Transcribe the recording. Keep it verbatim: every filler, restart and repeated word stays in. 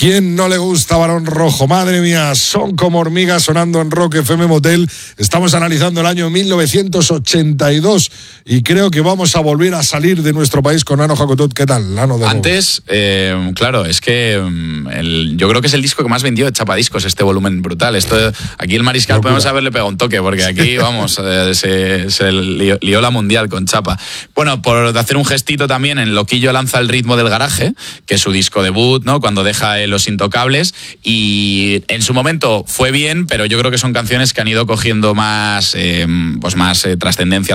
¿Quién no le gusta Barón Rojo? Madre mía, son como hormigas sonando en Rock F M Motel. Estamos analizando el año mil novecientos ochenta y dos y creo que vamos a volver a salir de nuestro país con Nano Jacotot. ¿Qué tal, Nano? De Antes, eh, claro, es que el, yo creo que es el disco que más vendió de Chapadiscos, este volumen brutal. Esto, aquí el Mariscal podemos haberle pegado un toque, porque aquí, vamos, eh, se, se lió, lió la mundial con Chapa. Bueno, por hacer un gestito también, en Loquillo lanza El ritmo del garaje, que es su disco debut, ¿no? Cuando deja eh, Los Intocables, y en su momento fue bien, pero yo creo que son canciones que han ido cogiendo más, eh, pues más eh, trascendencia